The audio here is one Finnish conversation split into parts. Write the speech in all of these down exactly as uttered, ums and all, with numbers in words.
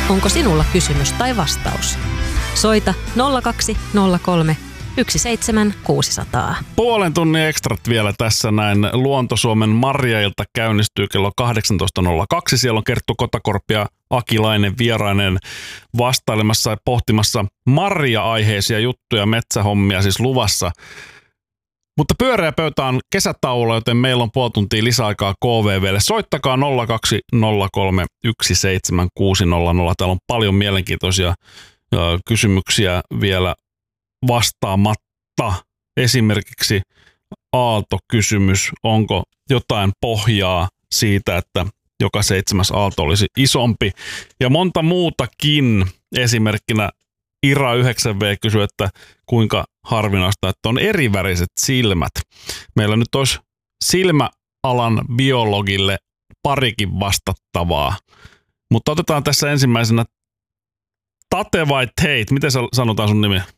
Onko sinulla kysymys tai vastaus? Soita nolla kaksi nolla kolme yksi seitsemän kuusi nolla nolla. Puolen tunnin ekstrat vielä tässä näin. Luonto-Suomen Marja-ilta käynnistyy kello kahdeksantoista nolla kaksi. Siellä on Kerttu Kotakorpi ja Akilainen vierainen vastailemassa ja pohtimassa marja-aiheisia juttuja, metsähommia siis luvassa. Mutta pyöreä pöytä on kesätauolla, joten meillä on puoli tuntia lisäaikaa K V V:lle. Soittakaa nolla kaksi nolla kolme yksi seitsemän kuusi nolla nolla. Täällä on paljon mielenkiintoisia ö, kysymyksiä vielä vastaamatta. Esimerkiksi aaltokysymys. Onko jotain pohjaa siitä, että joka seitsemäs aalto olisi isompi? Ja monta muutakin. Esimerkkinä Ira yhdeksän V kysyy, että kuinka harvinaista, että on eriväriset silmät. Meillä nyt olisi silmäalan biologille parikin vastattavaa. Mutta otetaan tässä ensimmäisenä Tate vai Teit? Miten sanotaan sun nimi?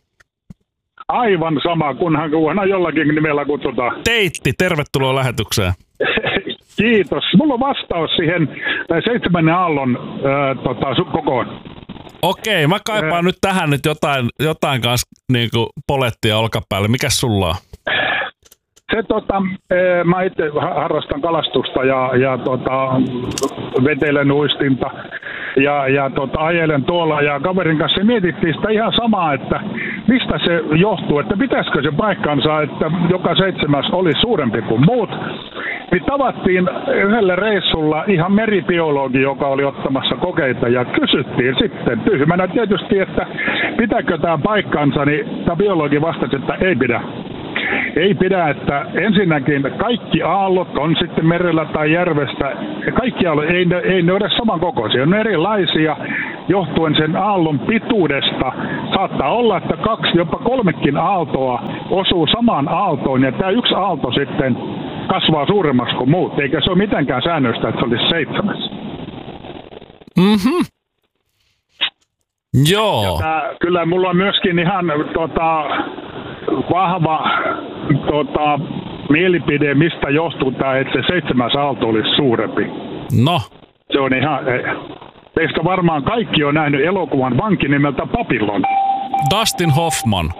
Aivan sama, kunhan, kunhan jollakin nimellä kutsutaan. Teitti, tervetuloa lähetykseen. Kiitos. Mulla on vastaus siihen seitsemännen aallon äh, tota, kokoon. Okei, mä kaipaan äh, nyt tähän nyt jotain, jotain kanssa niin kuin polettia olkapäälle. Mikäs sulla on? Se tota, mä itse harrastan kalastusta ja, ja tota, vetelen uistinta ja, ja tota, ajelen tuolla ja kaverin kanssa mietittiin sitä ihan samaa, että mistä se johtuu, että pitäisikö se paikkansa, että joka seitsemäs oli suurempi kuin muut. Niin tavattiin yhdellä reissulla ihan meribiologi, joka oli ottamassa kokeita ja kysyttiin sitten tyhmänä tietysti, että pitääkö tämä paikkansa, niin tämä biologi vastasi, että ei pidä. Ei pidä, että ensinnäkin kaikki aallot on sitten merellä tai järvestä, kaikki aallot, ei, ei ne ole samankokoisia, ne on erilaisia johtuen sen aallon pituudesta. Saattaa olla, että kaksi, jopa kolmekin aaltoa osuu samaan aaltoon ja tämä yksi aalto sitten kasvaa suuremmaksi kuin muut, eikä se ole mitenkään säännöstä, että se olisi seitsemäs. Mhm. Joo. Tää, kyllä mulla on myöskin ihan tota, vahva tota, mielipide, mistä johtuu tämä, että se seitsemäs aalto olisi suurempi. No. Se on ihan, teistä varmaan kaikki on nähnyt elokuvan vanki nimeltä Babylon. Dustin Hoffman.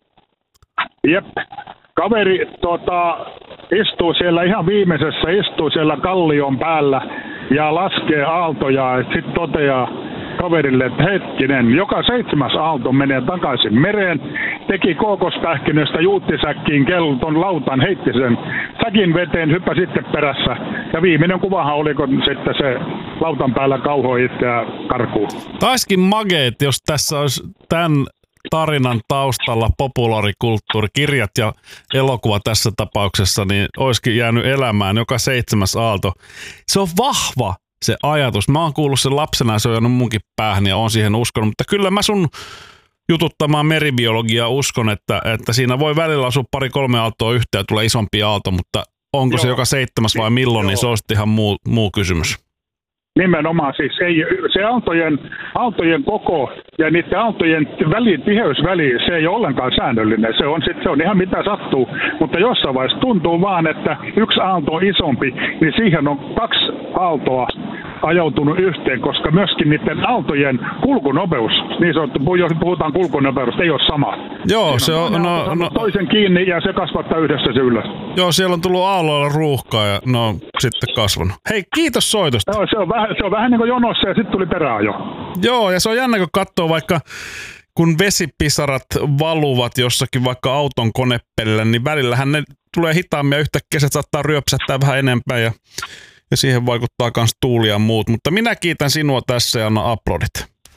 Jep. Kaveri tota, istuu siellä ihan viimeisessä, istuu siellä kallion päällä ja laskee aaltoja, että sitten toteaa kaverille, että hetkinen, joka seitsemäs aalto menee takaisin mereen, teki kookospähkinöstä juuttisäkkiin kelton lautan, heitti sen säkin veteen, hyppäsi sitten perässä. Ja viimeinen kuvahan oli, kun sitten se lautan päällä kauhoi itseä karkuun. Taiskin mageet, jos tässä olisi tämän tarinan taustalla populaarikulttuuri, kirjat ja elokuva tässä tapauksessa, niin olisikin jäänyt elämään joka seitsemäs aalto. Se on vahva se ajatus. Mä oon kuullut sen lapsena ja se on jäänyt munkin päähän ja oon siihen uskonut, mutta kyllä mä sun jututtamaan meribiologiaa uskon, että, että siinä voi välillä asua pari-kolme aaltoa yhteen ja tulee isompi aalto, mutta onko Joo. se joka seitsemäs vai milloin, Joo. niin se on sitten ihan muu, muu kysymys. Nimenomaan siis ei, se aaltojen, aaltojen koko ja niiden aaltojen väli, tiheysväli, se ei ole ollenkaan säännöllinen. Se on, sit, se on ihan mitä sattuu, mutta jossain vaiheessa tuntuu vaan, että yksi aalto on isompi, niin siihen on kaksi aaltoa ajautunut yhteen, koska myöskin niiden aaltojen kulkunopeus, niin sanottu, jos puhutaan kulkunopeudesta, ei ole sama. Joo, se on, no, on no, toisen kiinni ja se kasvattaa yhdessä se ylös. Joo, siellä on tullut aalloilla ruuhkaa ja no sitten kasvanut. Hei, kiitos soitosta. Joo, se on vähän, se on vähän niin kuin jonossa ja sitten tuli peräajo. Joo, ja se on jännä, kun katsoo vaikka, kun vesipisarat valuvat jossakin vaikka auton konepellillä, niin välillähän ne tulee hitaammin ja yhtäkkiä se saattaa ryöpsähtää vähän enempää ja Ja siihen vaikuttaa myös tuuli ja muut. Mutta minä kiitän sinua tässä ja anna aplodit.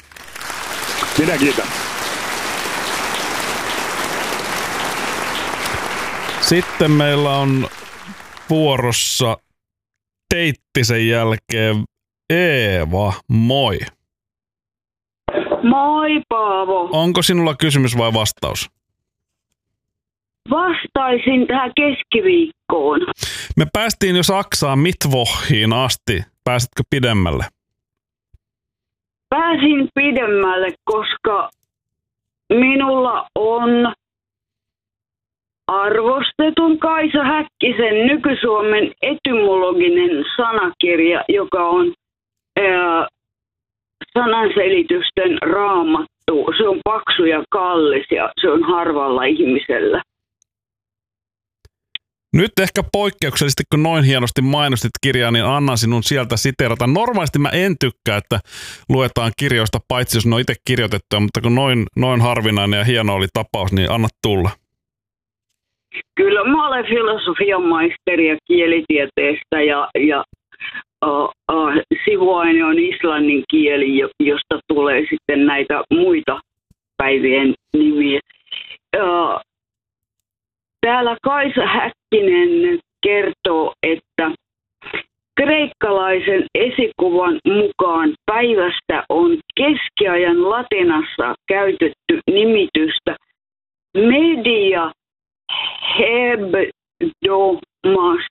Minä kiitän. Sitten meillä on vuorossa Teittisen jälkeen Eeva. Moi. Moi Paavo. Onko sinulla kysymys vai vastaus? Vastaisin tähän keskiviikkoon. Me päästiin jo Saksaan Mittwochiin asti. Pääsitkö pidemmälle? Pääsin pidemmälle, koska minulla on arvostetun Kaisa Häkkisen Nyky-Suomen etymologinen sanakirja, joka on ää, sananselitysten raamattu. Se on paksu ja kallis ja se on harvalla ihmisellä. Nyt ehkä poikkeuksellisesti, kun noin hienosti mainostit kirjaa, niin annan sinun sieltä siteerata. Normaalisti mä en tykkää, että luetaan kirjoista, paitsi jos ne on itse kirjoitettuja, mutta kun noin, noin harvinainen ja hieno oli tapaus, niin anna tulla. Kyllä mä olen filosofian maisteri ja kielitieteestä ja, ja uh, uh, sivuaine on islannin kieli, josta tulee sitten näitä muita päivien nimiä. Uh, Täällä Kaisa Häkkinen kertoo, että kreikkalaisen esikuvan mukaan päivästä on keskiajan latinassa käytetty nimitystä media hebdomas.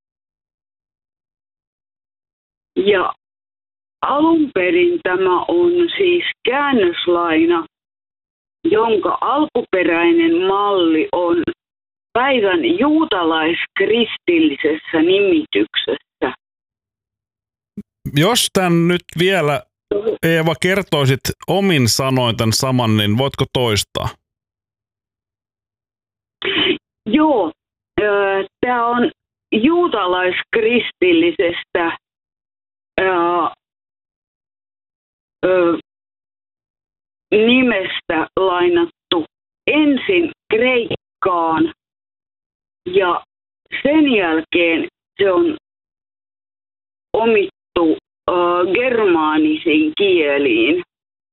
Ja alun perin tämä on siis käännöslaina, jonka alkuperäinen malli on päivän juutalaiskristillisessä nimityksessä. Jos tämän nyt vielä, Eeva, kertoisit omin sanoin tämän saman, niin voitko toistaa? Joo, tämä on juutalaiskristillisestä ää, ö, nimestä lainattu ensin kreikkaan. Ja sen jälkeen se on omittu uh, germaanisiin kieliin.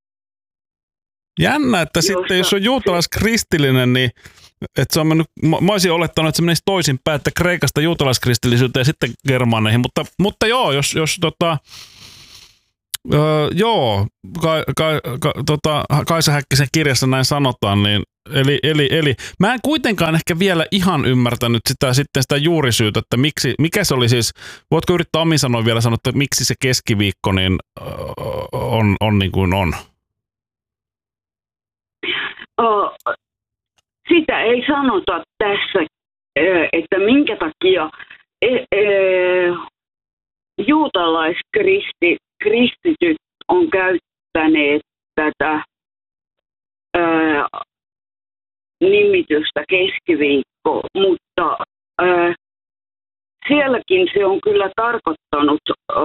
Jännä, että josta sitten jos on juutalaiskristillinen, niin että se on mennyt, mä, mä olisin olettanut, että se menisi toisinpäin, että Kreikasta juutalaiskristillisyyteen ja sitten germaaneihin, mutta, mutta joo, jos, jos tota, öö, joo, ka, ka, ka, tota, Kaisa Häkkisen kirjassa näin sanotaan, niin Eli, eli, eli mä en kuitenkaan ehkä vielä ihan ymmärtänyt sitä, sitten sitä juurisyytä, että miksi, mikä se oli siis, voitko yrittää omin sanoin vielä sanoa, että miksi se keskiviikko niin on, on niin kuin on? Uh, sitä ei sanota tässä, että minkä takia juutalaiskristityt on käyttäneet tätä nimitystä keskiviikko, mutta äh, sielläkin se on kyllä tarkoittanut äh,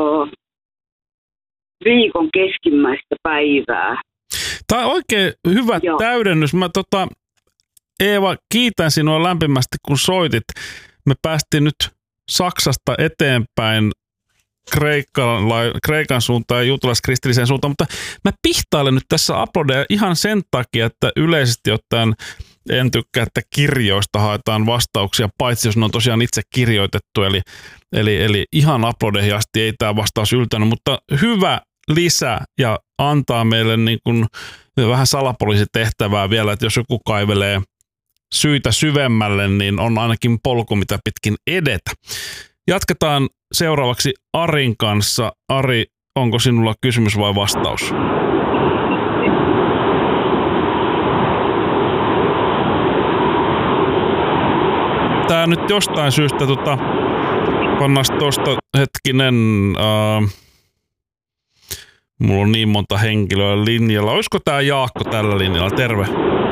viikon keskimmäistä päivää. Tämä on oikein hyvä Joo. täydennys. Mä tota, Eeva, kiitän sinua lämpimästi, kun soitit. Me päästiin nyt Saksasta eteenpäin Kreikan, Kreikan suuntaan ja juutalaiskristilliseen suuntaan, mutta mä pihtailen nyt tässä aplodeja ihan sen takia, että yleisesti ottaen en tykkää, että kirjoista haetaan vastauksia, paitsi jos ne on tosiaan itse kirjoitettu, eli, eli, eli ihan aplodeihin asti ei tämä vastaus yltänyt, mutta hyvä lisä ja antaa meille niin kuin vähän salapoliisitehtävää vielä, että jos joku kaivelee syitä syvemmälle, niin on ainakin polku, mitä pitkin edetä. Jatketaan seuraavaksi Arin kanssa. Ari, onko sinulla kysymys vai vastaus? Tää nyt jostain syystä tota, pannas tosta hetkinen, ää, mulla on niin monta henkilöä linjalla. Olisiko tää Jaakko tällä linjalla? Terve.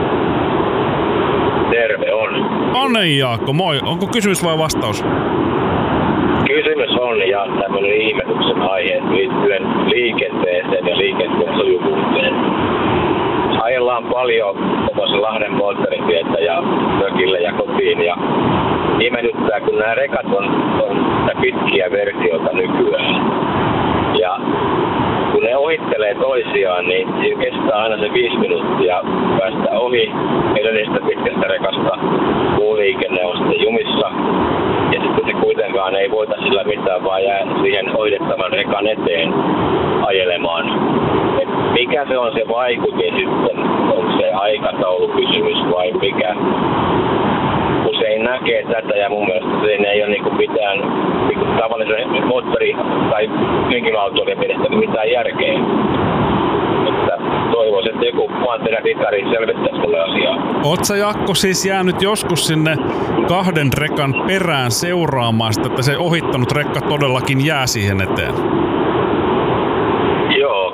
Terve on. Onnei Jaakko, moi. Onko kysymys vai vastaus? Kysymys on ja tämmöinen ihmetyksen aihe liittyen liikenteeseen ja liikenteen sujuvuuteen. Ajellaan paljon tuossa Lahden moottoritietä ja mökille ja kotiin ja ihmetyttää, kun nämä rekat on, on pitkiä versioita nykyään. Ja kun ne ohittelee toisiaan, niin siinä kestää aina se viisi minuuttia päästä ohi edellisestä pitkästä rekasta. Muu liikenne on sitten jumissa. Ja sitten se kuitenkaan ei voita sillä mitään, vaan jää siihen ohitettavan rekan eteen ajelemaan. Et mikä se on se vaikutin sitten? Onko se aikataulukysymys vai mikä? Usein näkee tätä ja mun mielestä siinä ei ole niinku mitään niinku tavallisen moottori- tai henkilöautoilija mielestä mitään järkeä. Että toivoisin, että joku manteretikari selvittäisi mulle asiaa. Oot sä Jaakko siis jäänyt joskus sinne kahden rekan perään seuraamaan sitä, että se ohittanut rekka todellakin jää siihen eteen? Joo, kyllä. Se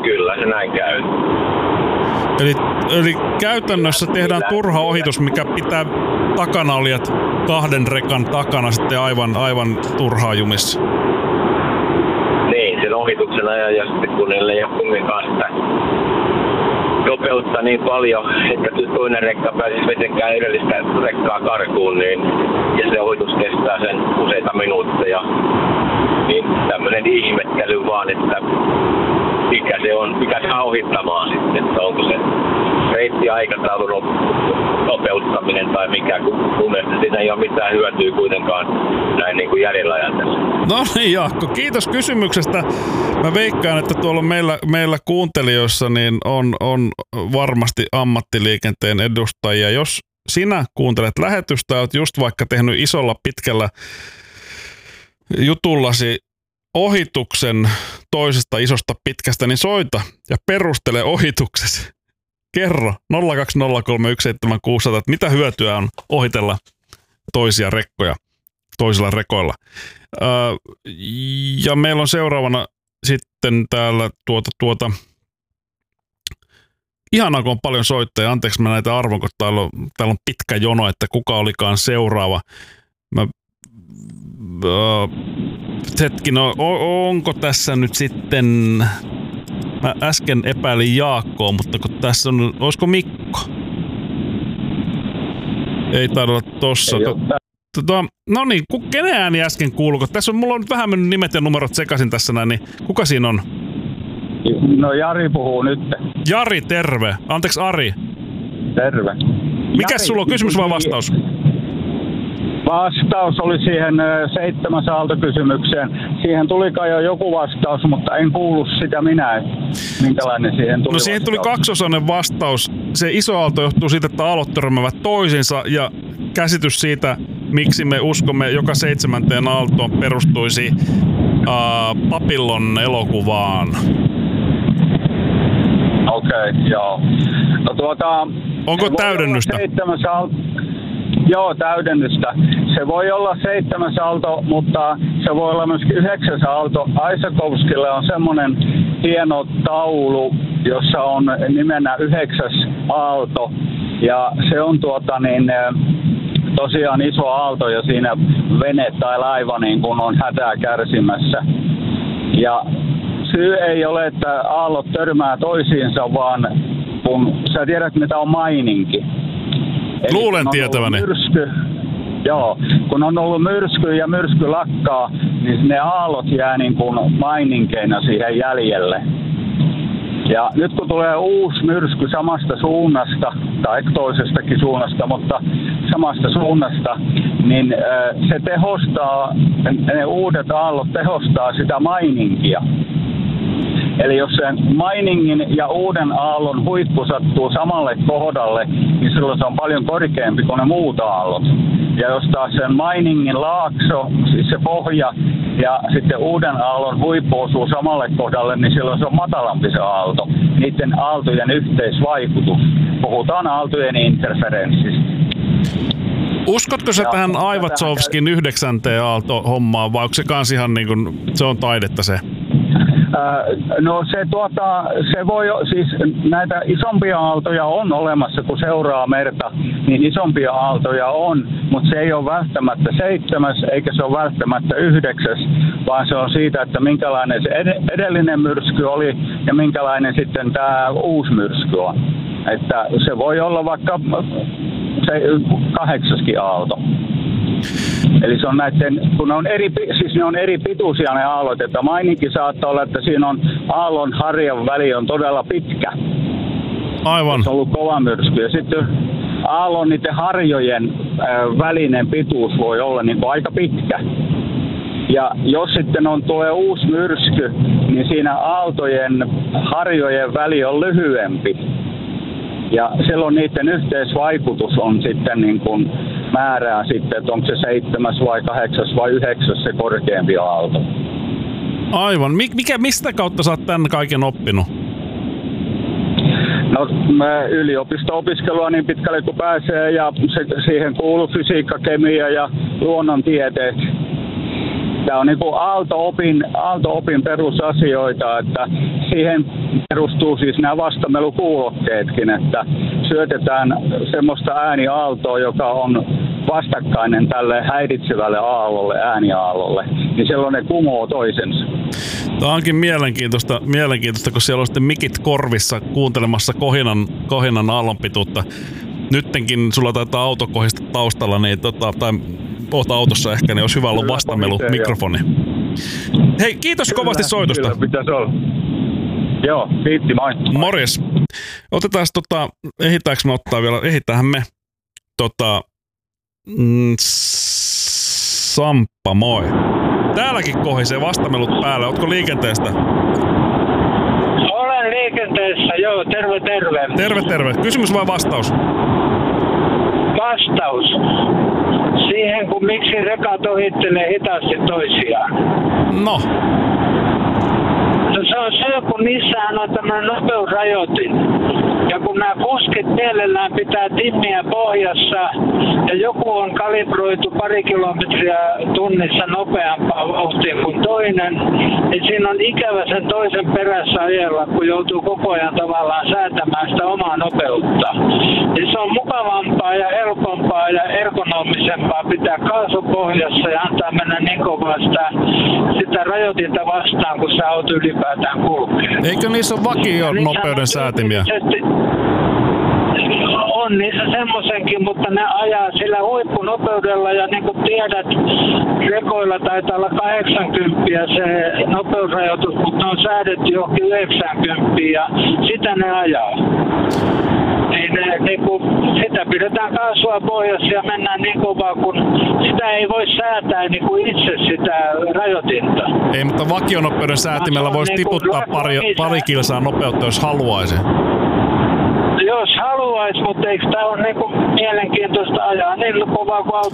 näin käy. Eli, eli käytännössä tehdään turha ohitus, mikä pitää takana olijat kahden rekan takana sitten aivan, aivan turhaa jumissa. Niin, sen ohituksen ajan ja sitten kun niille ei ole kumminkaan sitä nopeutta niin paljon, että toinen rekka pääsisi vetenkään edellistä rekkaa karkuun, niin, ja se ohitus kestää sen useita minuutteja. Niin tämmöinen ihmettely vaan, että mikä se on, mikä saa ohittamaan sitten, että onko se reittiaikataulun nopeuttaminen tai mikä, kun mun mielestä siinä ei ole mitään hyötyä kuitenkaan näin niin kuin järjellä ajatella. No niin, Jaakko, kiitos kysymyksestä. Mä veikkaan, että tuolla meillä, meillä kuuntelijoissa niin on, on varmasti ammattiliikenteen edustajia. Jos sinä kuuntelet lähetystä ja oot just vaikka tehnyt isolla pitkällä jutullasi ohituksen toisesta isosta pitkästä, niin soita ja perustele ohituksesi. Kerro nolla kaksi nolla kolme yksi seitsemän kuusi nolla nolla, että mitä hyötyä on ohitella toisia rekkoja toisilla rekoilla. Öö, ja meillä on seuraavana sitten täällä tuota, tuota ihanaa, kun on paljon soittajia. Anteeksi, mä näitä arvon, kun täällä on, täällä on pitkä jono, että kuka olikaan seuraava. Mä, öö, hetkin, on, onko tässä nyt sitten... Mä äsken epäilin Jaakkoa, mutta kun tässä on... Olisiko Mikko? Ei taida olla tossa. Tota, no niin, kenen ääni äsken kuuluuko? Tässä on, mulla on nyt vähän mennyt nimet ja numerot sekaisin tässä näin, niin kuka siinä on? No Jari puhuu nyt. Jari, terve. Anteeksi, Ari. Terve. Mikäs sulla on, kysymys vai vastaus? Vastaus oli siihen seitsemäs aaltokysymykseen. Siihen tuli kai jo joku vastaus, mutta en kuullut sitä minä. Minkälainen siihen tuli? No siihen tuli kaksosainen vastaus. Se iso aalto johtuu siitä, että aallot törmäävät toisinsa, ja käsitys siitä, miksi me uskomme joka seitsemänteen aaltoon, perustuisi uh, Papillon elokuvaan. Okei, okay, joo. No tuota... Onko täydennystä? Seitsemäs aalto... Joo, täydennystä. Se voi olla seitsemäs aalto, mutta se voi olla myöskin yhdeksäs aalto. Aisakovskille on semmoinen hieno taulu, jossa on nimenä yhdeksäs aalto. Ja se on tuota niin, tosiaan iso aalto ja siinä vene tai laiva niin kun on hätää kärsimässä. Ja syy ei ole, että aallot törmää toisiinsa, vaan kun sä tiedät, mitä on maininki. Eli luulen tietäväni. Myrsky, joo, kun on ollut myrsky ja myrsky lakkaa, niin ne aallot jää niin kuin maininkeina siihen jäljelle. Ja nyt kun tulee uusi myrsky samasta suunnasta, tai toisestakin suunnasta, mutta samasta suunnasta, niin se tehostaa, ne uudet aallot tehostaa sitä maininkia. Eli jos sen mainingin ja uuden aallon huippu sattuu samalle kohdalle, niin silloin se on paljon korkeampi kuin ne muut aallot. Ja jos taas sen mainingin laakso, siis se pohja, ja sitten uuden aallon huippu osuu samalle kohdalle, niin silloin se on matalampi se aalto. Niiden aaltojen yhteisvaikutus. Puhutaan aaltojen interferenssistä. Uskotko sä ja tähän Aivatsovskin yhdeksänteen aalto-hommaan, vai onko se kans ihan niin kuin, se on taidetta se? No se, tuota, se voi, siis näitä isompia aaltoja on olemassa, kun seuraa merta, niin isompia aaltoja on, mutta se ei ole välttämättä seitsemäs, eikä se ole välttämättä yhdeksäs, vaan se on siitä, että minkälainen se edellinen myrsky oli ja minkälainen sitten tämä uusi myrsky on. Että se voi olla vaikka se kahdeksaskin aalto. Eli se on näiden, kun ne on eri, siis ne on eri pituisia ne aallot, että maininkin saattaa olla, että siinä on aallon harjan väli on todella pitkä. Aivan. Se on ollut kova myrsky. Ja sitten aallon niiden harjojen äh, välinen pituus voi olla niin kuin aika pitkä. Ja jos sitten on tulee uusi myrsky, niin siinä aaltojen harjojen väli on lyhyempi. Ja silloin niiden yhteisvaikutus on sitten niin kuin määrää sitten, että onko se seitsemäs vai kahdeksas vai yhdeksäs se korkeampi aalto. Aivan. Mikä, mistä kautta sä oot tämän kaiken oppinut? No yliopisto-opiskelua niin pitkälle kuin pääsee ja se, siihen kuuluu fysiikka, kemia ja luonnontieteet. Tämä on niin kuin aalto-opin, aalto-opin perusasioita, että siihen perustuu siis nämä vastamelukuulokkeetkin, että syötetään semmoista ääniaaltoa, joka on vastakkainen tälle häiritsevälle aallolle, ääniaallolle, niin silloin ne kumoo toisensa. Tämä onkin mielenkiintoista, mielenkiintoista, kun siellä on sitten mikit korvissa kuuntelemassa kohinan, kohinan aallonpituutta. Nyttenkin sulla taitaa auto kohista taustalla, niin tota, tai oot autossa ehkä, niin olisi hyvä olla vastamelu mikrofoni. Hei, kiitos kyllä, kovasti soitosta. Kyllä, pitäisi olla. Joo, kiitti, moi. Morjes. Otetaan tota, ehitäänkö me ottaa vielä, ehitäänhän me tota, mm, Samppa, moi. Täälläkin kohisee vastamelut päälle. Ootko liikenteestä? Olen liikenteessä, joo. Terve, terve. Terve, terve. Kysymys vai vastaus? Vastaus. Siihen, kun miksi rekat ohittelee hitaasti toisiaan. No. No se on se, kun niissähän on tämmöinen nopeusrajoitin. Ja kun nämä kuskit mielellään pitää timmiä pohjassa ja joku on kalibroitu pari kilometriä tunnissa nopeampaa vauhtia kuin toinen, niin siinä on ikävä sen toisen perässä ajella, kun joutuu koko ajan tavallaan säätämään sitä omaa nopeutta. Niin se on mukavampaa ja helpompaa ja ergonomisempaa pitää kaasu pohjassa ja antaa mennä niin kovaa sitä, sitä rajoitinta vastaan, kun se auto ylipäätään kulkee. Eikö niissä ole vakio nopeuden säätimiä? On niissä semmoisenkin, mutta ne ajaa sillä huippunopeudella ja niin kuin tiedät, rekoilla taitaa olla kahdeksankymmentä se nopeusrajoitus, mutta ne on säädetty johonkin yhdeksänkymmentä ja sitä ne ajaa. Niin ne, niin kuin, sitä pidetään kaasua pohjassa ja mennään niin kovaa, kun sitä ei voi säätää niin kuin itse sitä rajoitinta. Ei, mutta vakionopeuden säätimellä voisi niin tiputtaa pari, pari kilsaa nopeutta, jos haluaisi. Jos haluaisi, mutta eikö tämä ole niinku mielenkiintoista ajaa niin kovaa, kun auto